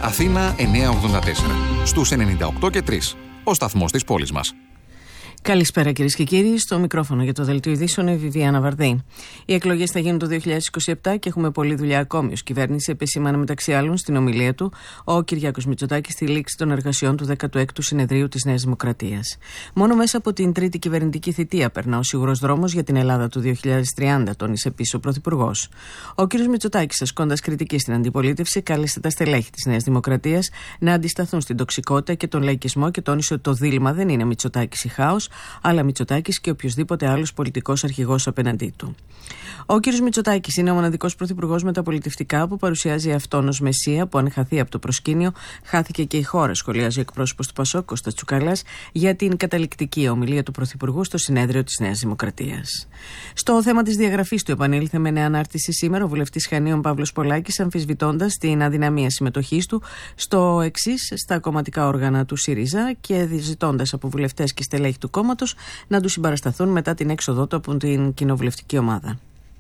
Αθήνα 984. Στους 98 και 3. Ο σταθμός της πόλης μας. Καλησπέρα κυρίες και κύριοι. Στο μικρόφωνο για το Δελτίο Ειδήσεων η Βιβιάνα Βαρδή. Οι εκλογές θα γίνουν το 2027 και έχουμε πολλή δουλειά ακόμη. Ως κυβέρνηση επεσήμανε μεταξύ άλλων στην ομιλία του ο Κυριάκος Μητσοτάκης στη λήξη των εργασιών του 16ου Συνεδρίου της Νέας Δημοκρατίας. Μόνο μέσα από την τρίτη κυβερνητική θητεία περνά ο σίγουρος δρόμος για την Ελλάδα του 2030, τόνισε επίσης ο Πρωθυπουργός. Ο κ. Μητσοτάκης, ασκώντας κριτική στην αντιπολίτευση, κάλεσε τα στελέχη της Νέας Δημοκρατίας να αντισταθούν στην τοξικότητα και τον λαϊκισμό και τόνισε ότι το δίλημμα δεν είναι Μητσοτάκης ή χάος, αλλά Μητσοτάκης και οποιοδήποτε άλλος πολιτικός αρχηγός απέναντί του. Ο κ. Μητσοτάκης είναι ο μοναδικός πρωθυπουργός με τα πολιτευτικά που παρουσιάζει αυτόν ως μεσία που, αν χαθεί από το προσκήνιο, χάθηκε και η χώρα, σχολιάζει ο εκπρόσωπος του ΠΑΣΟΚ, Κώστας Τσουκαλάς, για την καταληκτική ομιλία του Πρωθυπουργού στο συνέδριο της Νέας Δημοκρατίας. Στο θέμα της διαγραφής του επανήλθε με νέα ανάρτηση σήμερα ο βουλευτής Χανίων Παύλος Πολάκης, αμφισβητώντας την αδυναμία συμμετοχής του στο εξής στα κομματικά όργανα του ΣΥΡΙΖΑ και ζητώντας από βουλευτές και στελέχη του κόμματος να του συμπαρασταθούν μετά την έξοδό του από την κοινοβουλευτική ομάδα.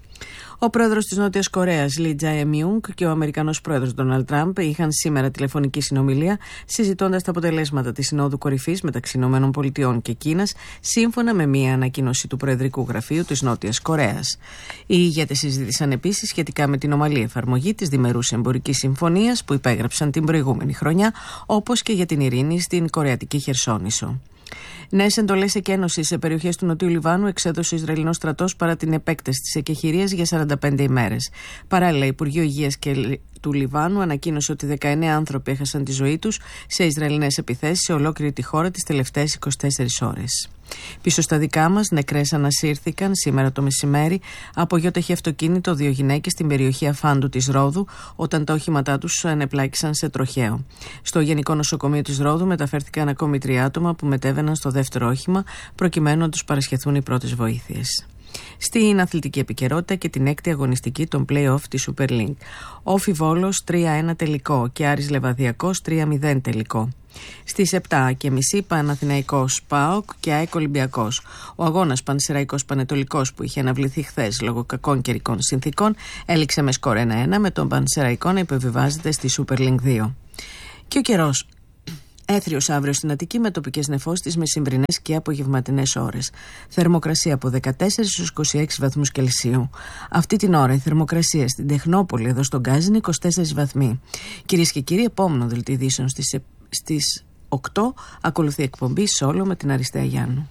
Ο πρόεδρος της Νότιας Κορέας, Λι Τζάε-μιουνγκ, και ο Αμερικανός πρόεδρος Ντόναλντ Τραμπ είχαν σήμερα τηλεφωνική συνομιλία, συζητώντας τα αποτελέσματα της Συνόδου Κορυφής μεταξύ ΗΠΑ και Κίνας, σύμφωνα με μία ανακοίνωση του Προεδρικού Γραφείου της Νότιας Κορέας. Οι ηγέτες συζήτησαν επίσης σχετικά με την ομαλή εφαρμογή της διμερούς εμπορικής συμφωνίας που υπέγραψαν την προηγούμενη χρονιά, όπως και για την ειρήνη στην Κορεατική Χερσόνησο. Νέες εντολές εκένωσης σε περιοχές του Νοτιού Λιβάνου εξέδωσε ο Ισραηλινός στρατός παρά την επέκταση της εκεχηρίας για 45 ημέρες. Παράλληλα, Υπουργείο Υγείας του Λιβάνου ανακοίνωσε ότι 19 άνθρωποι έχασαν τη ζωή τους σε Ισραηλινές επιθέσεις σε ολόκληρη τη χώρα τις τελευταίες 24 ώρες. Πίσω στα δικά μας, νεκρές ανασύρθηκαν σήμερα το μεσημέρι από γιοταχή αυτοκίνητο 2 γυναίκες στην περιοχή Αφάντου της Ρόδου, όταν τα οχήματά τους ανεπλάκησαν σε τροχαίο. Στο Γενικό Νοσοκομείο της Ρόδου μεταφέρθηκαν ακόμη 3 άτομα που μετέβαιναν στο δεύτερο όχημα, προκειμένου να τους παρασχεθούν οι πρώτες βοήθειες. Στην αθλητική επικαιρότητα και την έκτη αγωνιστική των play-off της Super League. Όφι Βόλος 3-1 τελικό και Άρης Λεβαδιακός 3-0 τελικό. Στις 7:30 Παναθηναϊκός ΠΑΟΚ και ΑΕΚ Ολυμπιακός. Ο αγώνας Πανσεραϊκός Πανετολικός που είχε αναβληθεί χθες λόγω κακών καιρικών συνθήκων έληξε με σκορ 1-1, με τον Πανσεραϊκό να υποβιβάζεται στη Super League 2. Και ο καιρός. Έθριος αύριο στην Αττική με τοπικές νεφώσεις τις μεσημβρινές και απογευματινές ώρες. Θερμοκρασία από 14 στους 26 βαθμούς Κελσίου. Αυτή την ώρα η θερμοκρασία στην Τεχνόπολη εδώ στον Γκάζι είναι 24 βαθμοί. Κυρίες και κύριοι, επόμενο δελτίο ειδήσεων στις 8 ακολουθεί εκπομπή Σόλο με την Αριστεία Γιάννου.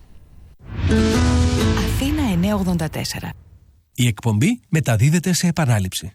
Αθήνα 984. Η εκπομπή μεταδίδεται σε επανάληψη.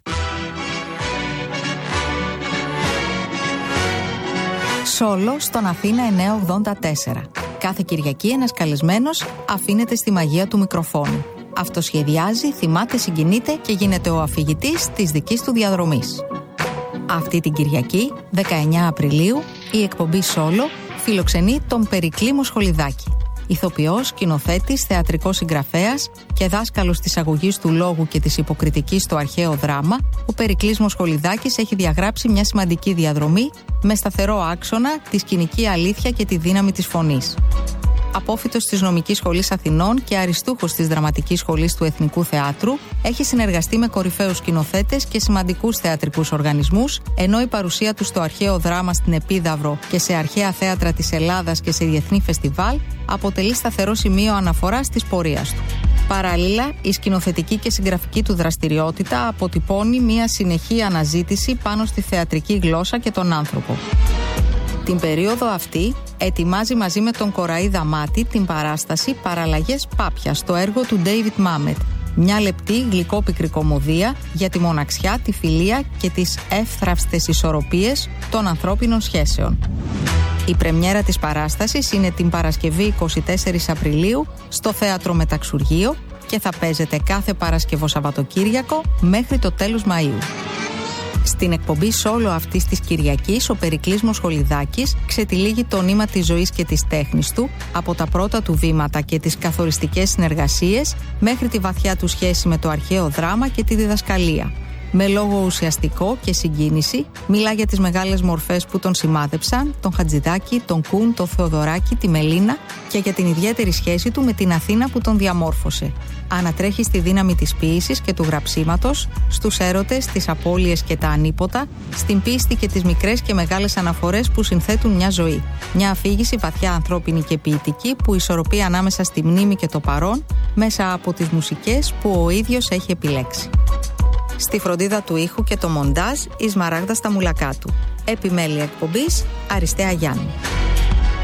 Σόλο στον Αθήνα 984. Κάθε Κυριακή ένας καλεσμένος αφήνεται στη μαγεία του μικροφόνου. Αυτοσχεδιάζει, θυμάται, συγκινείται και γίνεται ο αφηγητής της δικής του διαδρομής. Αυτή την Κυριακή, 19 Απριλίου, η εκπομπή Σόλο φιλοξενεί τον Περικλή Μοσχολιδάκη. Ηθοποιός, σκηνοθέτης, θεατρικός συγγραφέας και δάσκαλος της αγωγής του λόγου και της υποκριτικής στο αρχαίο δράμα, ο Περικλής Μοσχολιδάκης έχει διαγράψει μια σημαντική διαδρομή με σταθερό άξονα τη σκηνική αλήθεια και τη δύναμη της φωνής. Απόφοιτος της Νομικής Σχολής Αθηνών και αριστούχος της Δραματικής Σχολής του Εθνικού Θεάτρου, έχει συνεργαστεί με κορυφαίους σκηνοθέτες και σημαντικούς θεατρικούς οργανισμούς, ενώ η παρουσία του στο αρχαίο δράμα στην Επίδαυρο και σε αρχαία θέατρα της Ελλάδας και σε διεθνή φεστιβάλ αποτελεί σταθερό σημείο αναφοράς της πορείας του. Παράλληλα, η σκηνοθετική και συγγραφική του δραστηριότητα αποτυπώνει μια συνεχή αναζήτηση πάνω στη θεατρική γλώσσα και τον άνθρωπο. Την περίοδο αυτή ετοιμάζει μαζί με τον Κοραή Δαμάτη την παράσταση «Παραλλαγές Πάπια» στο έργο του David Mamet. Μια λεπτή γλυκόπικρη κωμωδία για τη μοναξιά, τη φιλία και τις εύθραυστες ισορροπίες των ανθρώπινων σχέσεων. Η πρεμιέρα της παράστασης είναι την Παρασκευή 24 Απριλίου στο Θέατρο Μεταξουργείο και θα παίζεται κάθε Παρασκευό Σαββατοκύριακο μέχρι το τέλος Μαΐου. Στην εκπομπή Σόλο αυτής της Κυριακής, ο Περικλής Μοσχολιδάκης ξετυλίγει το νήμα της ζωής και της τέχνης του, από τα πρώτα του βήματα και τις καθοριστικές συνεργασίες μέχρι τη βαθιά του σχέση με το αρχαίο δράμα και τη διδασκαλία. Με λόγο ουσιαστικό και συγκίνηση, μιλά για τις μεγάλες μορφές που τον σημάδεψαν, τον Χατζηδάκη, τον Κουν, τον Θεοδωράκη, τη Μελίνα και για την ιδιαίτερη σχέση του με την Αθήνα που τον διαμόρφωσε. Ανατρέχει στη δύναμη της ποίησης και του γραψίματος, στους έρωτες, τις απώλειες και τα ανίποτα, στην πίστη και τις μικρές και μεγάλες αναφορές που συνθέτουν μια ζωή. Μια αφήγηση βαθιά ανθρώπινη και ποιητική που ισορροπεί ανάμεσα στη μνήμη και το παρόν, μέσα από τις μουσικές που ο ίδιος έχει επιλέξει. Στη φροντίδα του ήχου και το μοντάζ, η Σμαράγδα Σταμουλακάτου. Επιμέλεια εκπομπής, Αριστέα Γιάννη.